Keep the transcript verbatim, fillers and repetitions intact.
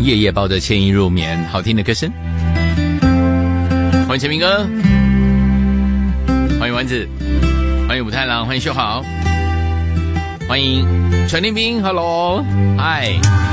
夜夜抱着歉意入眠，好听的歌声。欢迎陈明哥，欢迎丸子，欢迎武太郎，欢迎秀豪，欢迎陈立斌 ，Hello， 嗨。